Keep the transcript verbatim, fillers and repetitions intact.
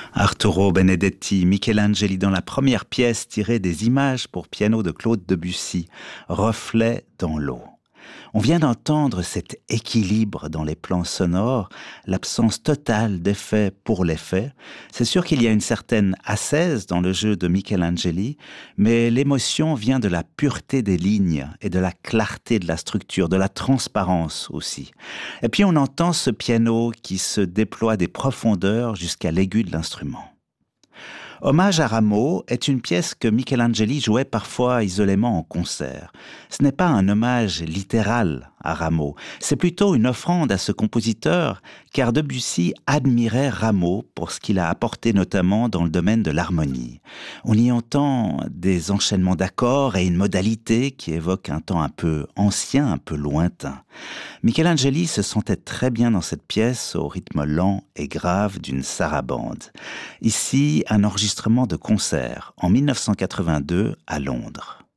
Arturo Benedetti, Michelangeli dans la première pièce tirée des images pour piano de Claude Debussy, Reflet dans l'eau. On vient d'entendre cet équilibre dans les plans sonores, l'absence totale d'effet pour l'effet. C'est sûr qu'il y a une certaine ascèse dans le jeu de Michelangeli, mais l'émotion vient de la pureté des lignes et de la clarté de la structure, de la transparence aussi. Et puis on entend ce piano qui se déploie des profondeurs jusqu'à l'aigu de l'instrument. Hommage à Rameau est une pièce que Michelangeli jouait parfois isolément en concert. Ce n'est pas un hommage littéral à Rameau, c'est plutôt une offrande à ce compositeur, car Debussy admirait Rameau pour ce qu'il a apporté notamment dans le domaine de l'harmonie. On y entend des enchaînements d'accords et une modalité qui évoque un temps un peu ancien, un peu lointain. Michelangeli se sentait très bien dans cette pièce au rythme lent et grave d'une sarabande. Ici, un enregistrement de concert en mille neuf cent quatre-vingt-deux à Londres.